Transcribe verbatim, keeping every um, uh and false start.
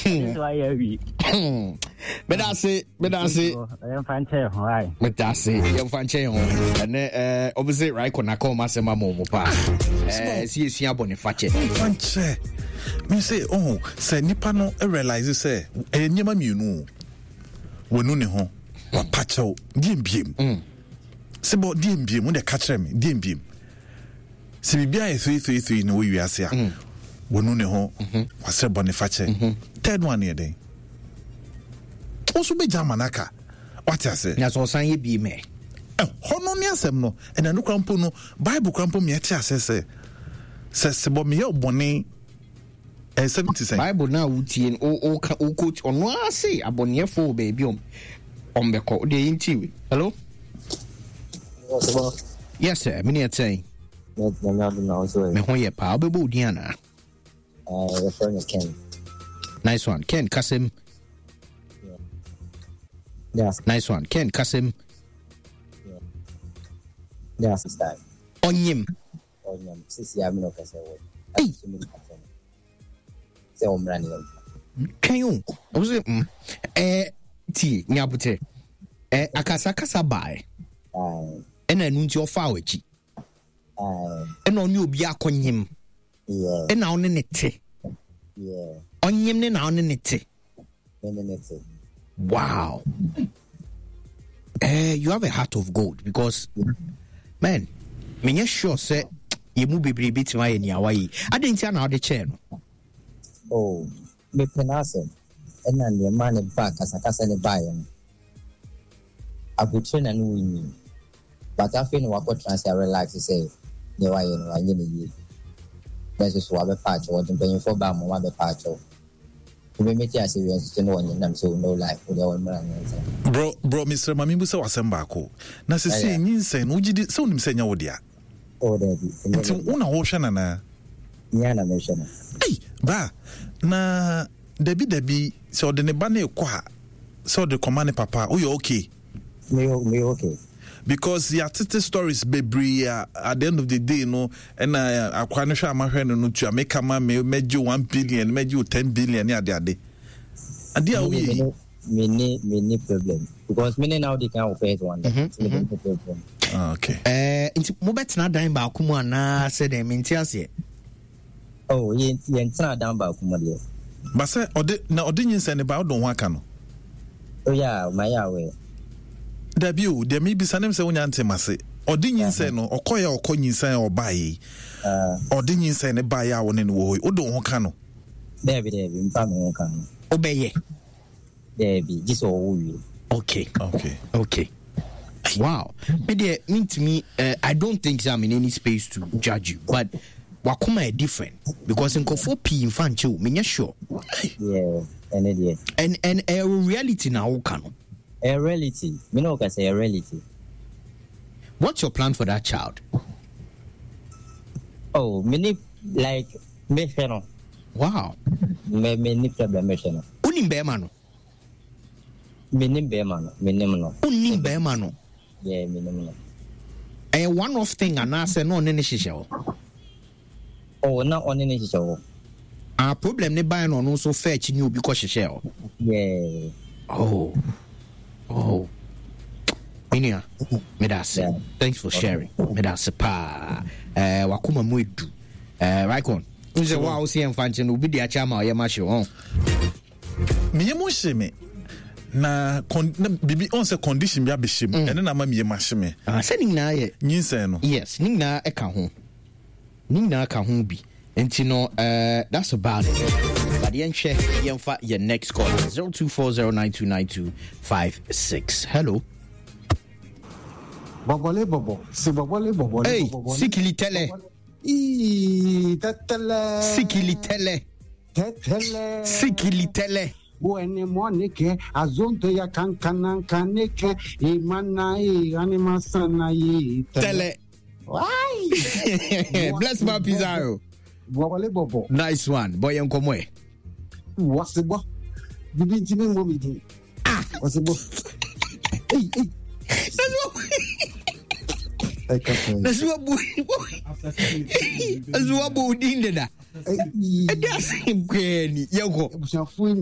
This why you But I say, but I say, I am fancy, why? but I say, you're fancy, and uh, opposite right when I call myself my mom, pa. Eh, see, see, I'm on fancy. Fancy. Me say, oh, say nipa no realize say, eh, nyama mi nu. We nu ne ho. Wa pacho, di mbiem. Mm. Se bo di mbiem, we de catch me, di mbiem. Se bibia e three three three no we wiase a. We nu ne ho. Wa se Boniface. Third one here then. Also be Jamanaka. What I say? Na so san ye bi me. Eh, hono ne asem no. E na no krampo no, Bible krampo me ati ase se. Se se bo me ye obone eh seventy cents. Bible na wutie o o o coach ono ase abonefo baby om. Ombeko de inti. Hello? Yes sir, me near say. Me na na also. Me ho ye pa obebo diana. Uh, your friend is Ken. Nice one. Ken Kasim. Yes. Nice one. Ken Kasim. Yeah. Yes, it's time. Onyim. Onyim. Sisi ya mino kase wo. Hey. Se omrani yo. Can you? I was mm. Eh ti nyabute. Eh akasa kasa bai. Ah. Ena nu nti ofa awachi. Ah. Ena oni obi akonyim. Yeah. Ena oni ne te. Yeah. Onyim ne na oni ne te. Ne ne te. Wow. Eh, you have a heart of gold because, man, me sure say you move be bit my in Hawaii. I didn't tell how the chair. Oh, me penase. And then the man in back as a casa ne buy him. I could train and win. But I feel what what transfer relax to say, no, I know I need. There's a swab patch or to pay for Bam or patch. We meet us to know and so no life with our man. Bro, bro, Mister Mami Busa was Sambako. Na se se yin sen uji di so nim senya wodia. Oh, Daddy. Nti una wo hwe na na. Nyana mention. Hey, ba. Na debi debi so de ne ba na ekwa. So de command papa, oh you okay? Me me okay. Because ya tete stories bebree at the end of the day no and uh, akwa no hwa amahwe no no tu ameka ma me meju one billion meju ten billion ya de ade ade a we me ne me ne problem because me now they can offer one mm-hmm. problem. Ah, okay eh nti mo betina dan ba ko mu ana se dem nti ase oh ye ye ntina dan ba ko mu de ba se ode na ode nyinsa ne ba odon ho aka no oh yeah my yawe Dabiu, de mi bisanem se wonya ntemase. Odi nyinse no, okoya okonyinsa e obaye. Ah, odi nyinsa ne baye a woni ne wo hoyi. Odo ho ka no. Debi debi, mpa me ho ka no. Obeye. Debi, jiso wo wi. Okay. Okay. Okay. Wow. Me de mean to me, uh, I don't think I'm in any space to judge you, but wakuma is different because in kofo p in fancho, me sure. Yeah, and it and and a reality now can. A reality. Me know can say a reality. What's your plan for that child? Oh, me like me no. Wow. Me me ni problem me no. Unim be man no. Me nim be man no. Me nim no. Unim be man no. Yeah, me nim no. A one off thing and I say no ne hihye. Oh, na on ne hihye. Ah, problem ne buy no no so fetch new because hihye. Yeah. Oh. Oh, Minia, Medase. Yeah. Thanks for sharing. Medase pa. Uh, wakuma muedu. Uh, right on. Unse wa usi mfanche no bi dia chama ye ma hwe. Me yemo hye me. Na bibi on se condition bia be hye me. Ene na ma me yema hye me. Ah, se ni na ye. Nyinsen no. Yes, ni na e ka ho. Ni na ka ho bi. Enti no uh that's about it. But yen share yen fa your next call zero two four zero nine two nine two five six. Hello. Bobole bobo. Si bobole bobole. Hey, sikili tele. Ii, tetele. Sikili tele. Tetele. Sikili tele. Buene monike azonto ya kankana kanike imana i anima sana i tele. Why? Bless my Pizarro. Bobole bobo. Nice one. Boy enkomwe. What's the bo? Bibi ntimi ngo mi di. Ah. What's the bo? Hey, hey. That's what boy. That's what boy did that. Eh, that's him, Kenny. Yoko.